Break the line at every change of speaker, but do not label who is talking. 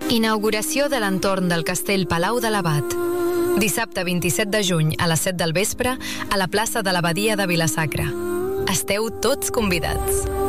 Inauguració de l'entorn del Castell Palau de l'Abat. Dissabte 27 de juny a les 7 del vespre a la plaça de l'Abadia de Vila-sacra. Esteu tots convidats.